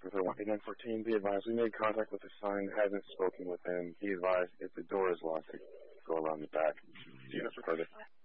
with 8914. Be advised, we made contact with the sign, hasn't spoken with him. He advised if the door is locked, to go around the back. See you further.